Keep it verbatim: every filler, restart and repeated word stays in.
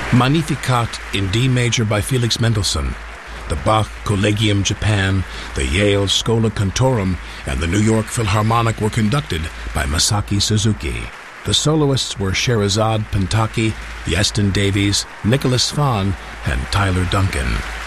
Magnificat in D major by Felix Mendelssohn. The Bach Collegium Japan, the Yale Schola Cantorum, and the New York Philharmonic were conducted by Masaki Suzuki. The soloists were Sherazade Pentaki, Yeston Davies, Nicholas Swan, and Tyler Duncan.